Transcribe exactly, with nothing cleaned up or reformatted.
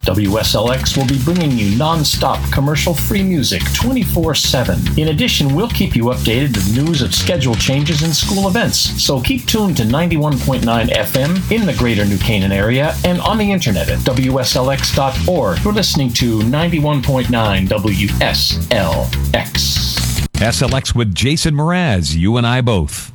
W S L X will be bringing you non-stop commercial-free music twenty-four seven. In addition, we'll keep you updated with news of schedule changes and school events. So keep tuned to ninety-one point nine F M in the greater New Canaan area and on the internet at W S L X dot org. You're listening to ninety-one point nine W S L X. S L X with Jason Mraz, you and I both.